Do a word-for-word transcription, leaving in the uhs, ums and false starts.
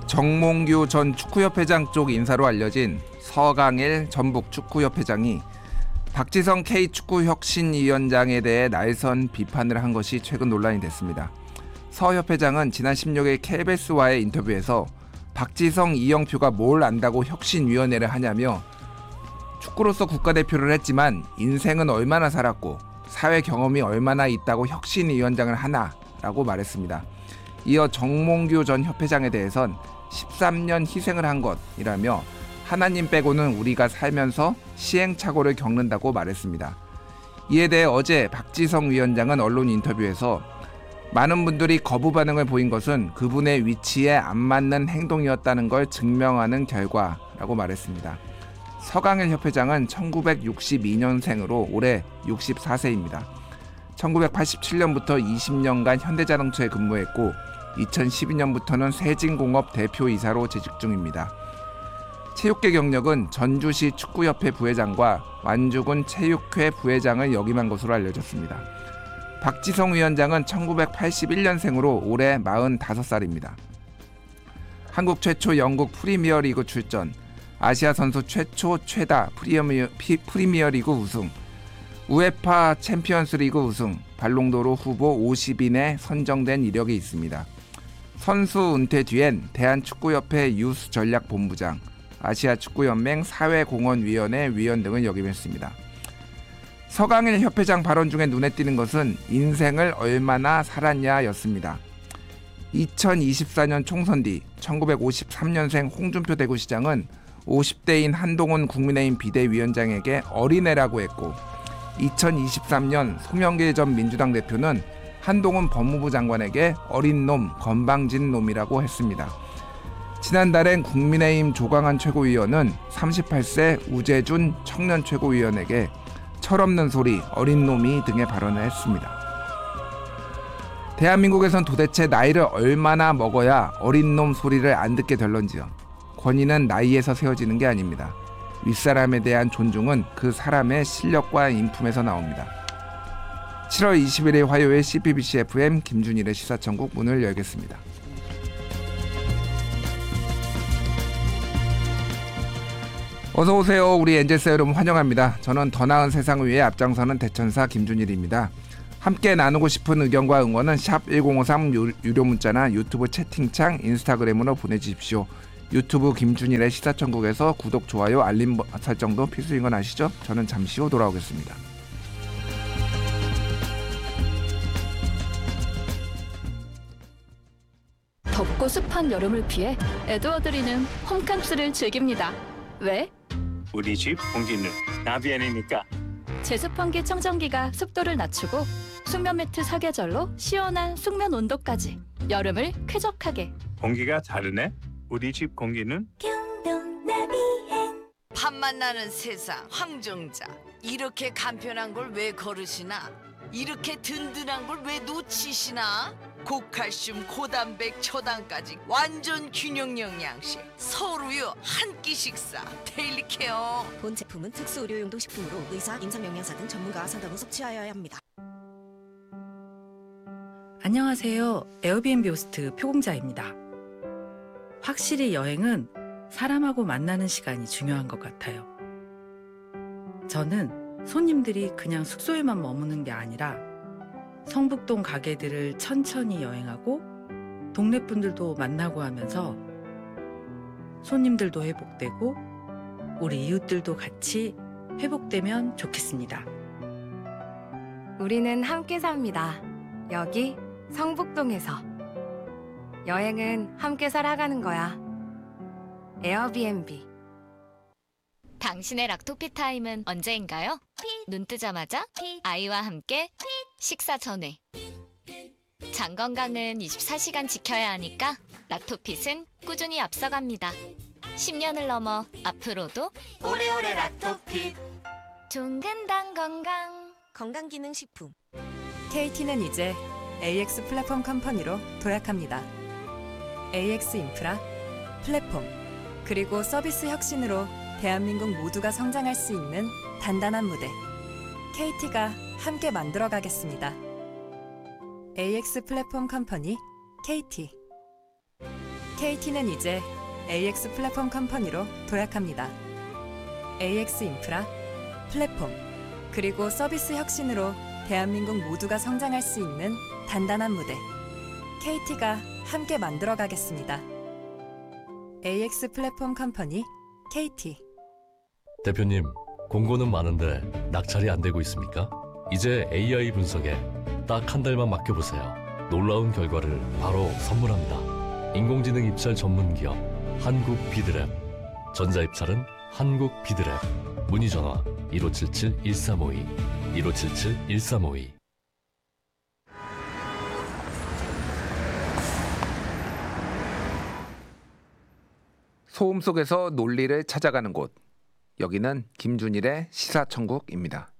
정몽규 전 축구협회장 쪽 인사로 알려진 서강일 전북 축구협회장이 박지성 K축구혁신위원장에 대해 날선 비판을 한 것이 최근 논란이 됐습니다. 서 협회장은 지난 십육 일 케이비에스와의 인터뷰에서 박지성, 이영표가 뭘 안다고 혁신위원회를 하냐며 축구로서 국가대표를 했지만 인생은 얼마나 살았고 사회 경험이 얼마나 있다고 혁신위원장을 하나라고 말했습니다. 이어 정몽규 전 협회장에 대해선 십삼 년 희생을 한 것이라며 하나님 빼고는 우리가 살면서 시행착오를 겪는다고 말했습니다. 이에 대해 어제 박지성 위원장은 언론 인터뷰에서 많은 분들이 거부 반응을 보인 것은 그분의 위치에 안 맞는 행동이었다는 걸 증명하는 결과라고 말했습니다. 서강일 협회장은 천구백육십이 년생으로 올해 육십사 세입니다. 천구백팔십칠 년부터 이십 년간 현대자동차에 근무했고 이천십이 년부터는 세진공업 대표이사로 재직 중입니다. 체육계 경력은 전주시 축구협회 부회장과 완주군 체육회 부회장을 역임한 것으로 알려졌습니다. 박지성 위원장은 천구백팔십일 년생으로 올해 마흔다섯 살입니다. 한국 최초 영국 프리미어리그 출전, 아시아 선수 최초 최다 프리미어, 프리미어리그 우승, 우에파 챔피언스리그 우승, 발롱도르 후보 오십 인에 선정된 이력이 있습니다. 선수 은퇴 뒤엔 대한축구협회 유스전략본부장, 아시아축구연맹 사회공헌위원회 위원 등을 역임했습니다. 서강일 협회장 발언 중에 눈에 띄는 것은 인생을 얼마나 살았냐였습니다. 이천이십사 년 총선 뒤 천구백오십삼 년생 홍준표 대구시장은 오십 대인 한동훈 국민의힘 비대위원장에게 어린애라고 했고 이천이십삼 년 송영길 전 민주당 대표는 한동훈 법무부 장관에게 어린 놈, 건방진 놈이라고 했습니다. 지난달엔 국민의힘 조광한 최고위원은 삼십팔 세 우재준 청년 최고위원에게 철없는 소리, 어린 놈이 등의 발언을 했습니다. 대한민국에선 도대체 나이를 얼마나 먹어야 어린 놈 소리를 안 듣게 될런지요. 권위는 나이에서 세워지는 게 아닙니다. 윗사람에 대한 존중은 그 사람의 실력과 인품에서 나옵니다. 칠월 이십일 일 화요일 씨비비씨 에프엠 김준일의 시사천국 문을 열겠습니다. 어서오세요. 우리 엔젤스 여러분 환영합니다. 저는 더 나은 세상을 위해 앞장서는 대천사 김준일입니다. 함께 나누고 싶은 의견과 응원은 샵 일공오삼 유, 유료 문자나 유튜브 채팅창, 인스타그램으로 보내주십시오. 유튜브 김준일의 시사천국에서 구독, 좋아요, 알림 설정도 필수인 건 아시죠? 저는 잠시 후 돌아오겠습니다. 덥고 습한 여름을 피해 에드워드리는 홈캠프를 즐깁니다. 왜? 우리 집 공기는 나비아니니까. 제습환기 청정기가 습도를 낮추고 숙면 매트 사계절로 시원한 숙면 온도까지 여름을 쾌적하게. 공기가 다르네. 우리 집 공기는 밥만 나는 세상 황정자. 이렇게 간편한 걸 왜 거르시나? 이렇게 든든한 걸 왜 놓치시나? 고칼슘, 고단백, 초당까지 완전 균형 영양식. 서울우유 한 끼 식사 데일리 케어. 본 제품은 특수 의료용도 식품으로 의사, 임상영양사 등 전문가와 상담 후 섭취하여야 합니다. 안녕하세요. 에어비앤비 호스트 표공자입니다. 확실히 여행은 사람하고 만나는 시간이 중요한 것 같아요. 저는 손님들이 그냥 숙소에만 머무는 게 아니라 성북동 가게들을 천천히 여행하고 동네 분들도 만나고 하면서 손님들도 회복되고 우리 이웃들도 같이 회복되면 좋겠습니다. 우리는 함께 삽니다. 여기 성북동에서. 여행은 함께 살아가는 거야. 에어비앤비. 당신의 락토피 타임은 언제인가요? 눈 뜨자마자 아이와 함께 식사 전에. 장 건강은 이십사 시간 지켜야 하니까 락토핏은 꾸준히 앞서갑니다. 십 년을 넘어 앞으로도 오래오래 락토핏. 종근당 건강. 건강기능식품. 케이티는 이제 에이엑스 플랫폼 컴퍼니로 도약합니다. 에이엑스 인프라, 플랫폼, 그리고 서비스 혁신으로 대한민국 모두가 성장할 수 있는 단단한 무대. 케이티가 함께 만들어가겠습니다. 에이엑스 플랫폼 컴퍼니 케이티. 케이티는 이제 에이엑스 플랫폼 컴퍼니로 도약합니다. 에이엑스 인프라, 플랫폼, 그리고 서비스 혁신으로 대한민국 모두가 성장할 수 있는 단단한 무대. 케이티가 함께 만들어 가겠습니다. 에이엑스 플랫폼 컴퍼니 케이티. 대표님, 공고는 많은데 낙찰이 안 되고 있습니까? 이제 에이아이 분석에 딱 한 달만 맡겨보세요. 놀라운 결과를 바로 선물합니다. 인공지능 입찰 전문 기업 한국 비드랩. 전자 입찰은 한국 비드랩. 문의 전화 일오칠칠 일삼오이 일오칠칠 일삼오이. 소음 속에서 논리를 찾아가는 곳. 여기는 김준일의 시사천국입니다.